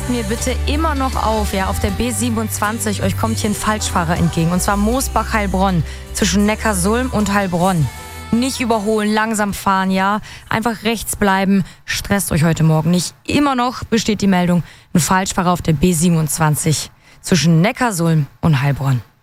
passt mir bitte immer noch auf, ja, auf der B27, euch kommt hier ein Falschfahrer entgegen, und zwar Moosbach-Heilbronn, zwischen Neckarsulm und Heilbronn. Nicht überholen, langsam fahren, ja, einfach rechts bleiben, stresst euch heute Morgen nicht. Immer noch besteht die Meldung, ein Falschfahrer auf der B27, zwischen Neckarsulm und Heilbronn.